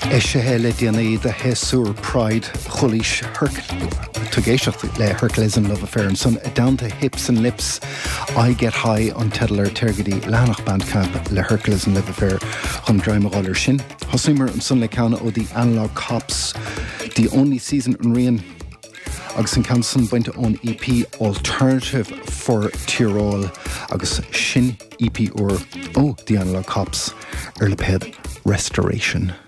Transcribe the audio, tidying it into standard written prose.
Ishehele Dianaid the Hesur Pride Chulish Tugeshach le Herculism Love Affair and son down to hips and lips. I get high on Tedler Tergidi Lanach Bandcamp le Herculism Love Affair Hum Dryma Roller Shin Hosimer and son le Kana o the Analog Cops the only season in Rian Agus in Canson went on EP Alternative for Tyrol Agus Shin EP or the Analog Cops Erleped Restoration.